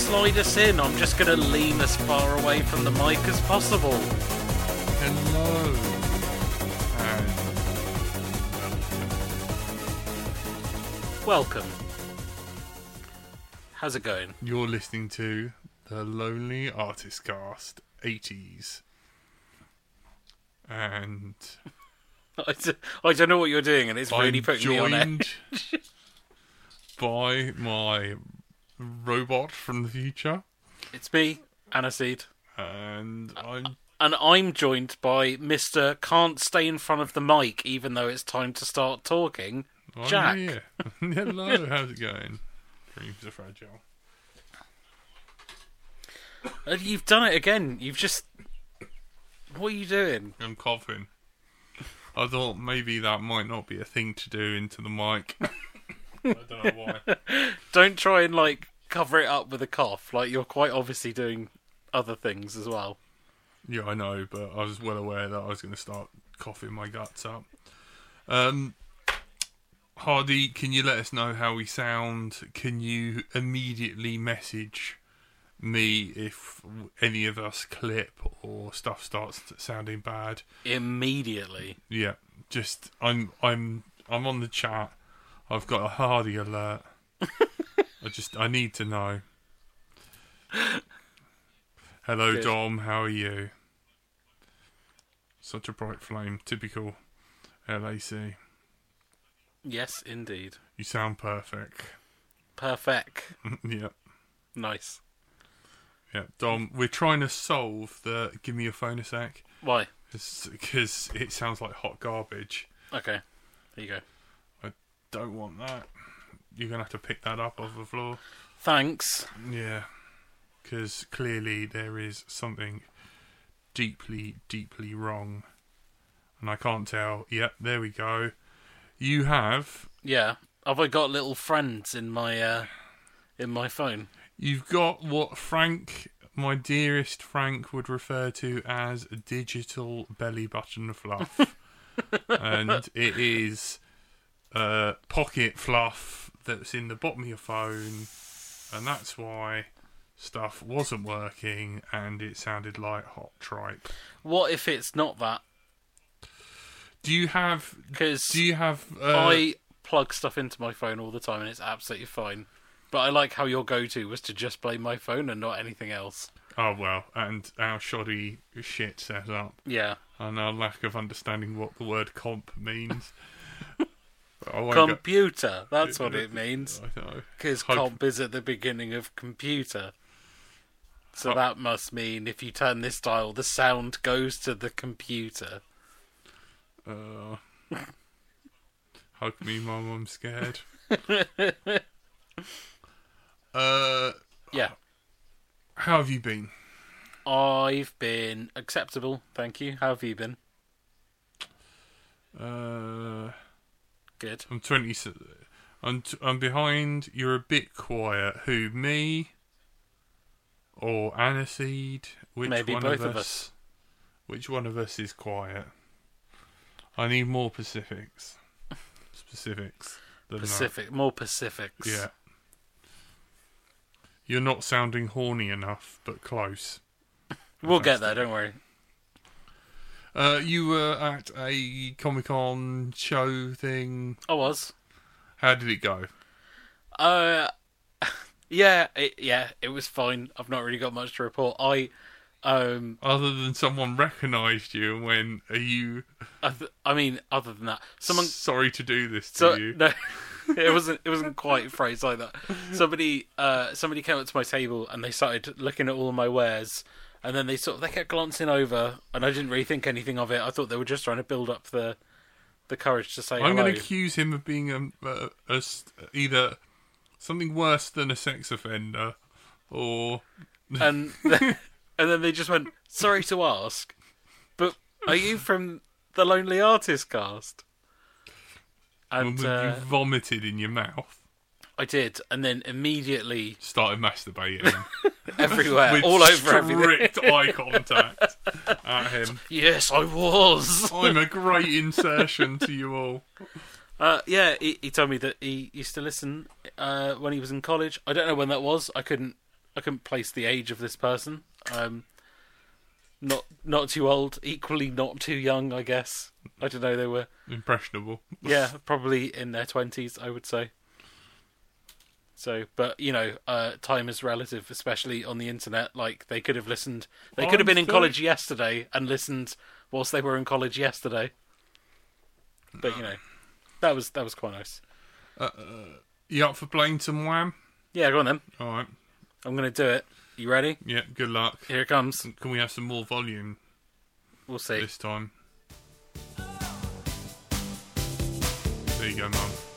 slide us in. I'm just going to lean as far away from the mic as possible. Hello. And welcome. How's it going? You're listening to the Lonely Artist Cast 80s. And I don't know what you're doing, and it's really putting me on edge. By my robot from the future. It's me, Aniseed. And I'm joined by Mr. Can't stay in front of the mic even though it's time to start talking, Jack. Here. Hello, how's it going? Dreams are fragile. You've done it again. You've just... What are you doing? I'm coughing. I thought maybe that might not be a thing to do into the mic. I don't know why. Don't try and, cover it up with a cough. You're quite obviously doing other things as well. Yeah, I know, but I was well aware that I was going to start coughing my guts up. Hardy, can you let us know how we sound? Can you immediately message me if any of us clip or stuff starts sounding bad? Immediately. Yeah, just I'm on the chat. I've got a Hardy alert. I need to know. Hello, good. Dom. How are you? Such a bright flame. Typical LAC. Yes, indeed. You sound perfect. Perfect. Yep. Nice. Yeah, Dom, we're trying to solve the... Give me your phone a sec. Why? Because it sounds like hot garbage. Okay. There you go. I don't want that. You're going to have to pick that up off the floor. Thanks. Yeah. Because clearly there is something deeply, deeply wrong. And I can't tell. Yep, there we go. You have... Yeah. Have I got little friends in my phone? You've got what Frank, my dearest Frank, would refer to as digital belly button fluff. And it is pocket fluff that's in the bottom of your phone. And that's why stuff wasn't working and it sounded like hot tripe. What if it's not that? Do you have... I plug stuff into my phone all the time and it's absolutely fine. But I like how your go-to was to just blame my phone and not anything else. Oh, well, and our shoddy shit set up. Yeah. And our lack of understanding what the word comp means. Computer, that's what it means. I know. Because comp is at the beginning of computer. So that must mean if you turn this dial, the sound goes to the computer. Hug me, Mum, I'm scared. Yeah. How have you been? I've been acceptable, thank you. How have you been? Good. I'm 20. I'm behind. You're a bit quiet. Who, me or Aniseed? Maybe both of us. Which one of us is quiet? I need more specifics. More Pacifics. Yeah. You're not sounding horny enough, but close. We'll get there, don't worry. You were at a Comic-Con show thing. I was. How did it go? It was fine. I've not really got much to report. Other than someone recognised you and went, are you... other than that, someone... Sorry to do this to you. No, it wasn't quite phrased like that. Somebody came up to my table and they started looking at all of my wares, and then they kept glancing over, and I didn't really think anything of it. I thought they were just trying to build up the courage to say hello. I'm going to accuse him of being either something worse than a sex offender, or... And then they just went, sorry to ask, but are you from the Lonely Artist Cast? And you vomited in your mouth. I did, and then immediately... started masturbating. Everywhere, with all over everything. Strict eye contact at him. Yes, I was. I'm a great insertion to you all. He told me that he used to listen when he was in college. I don't know when that was. I couldn't couldn't place the age of this person. Not too old, equally not too young, I guess. I don't know. They were impressionable. Yeah, probably in their 20s, I would say. So, but time is relative, especially on the internet. Like, they could have listened. They could have been in college yesterday and listened whilst they were in college yesterday. But that was quite nice. You up for playing some Wham? Yeah, go on then. All right. I'm going to do it. You ready? Yeah. Good luck. Here it comes. Can we have some more volume? We'll see This time. There you go, Mum.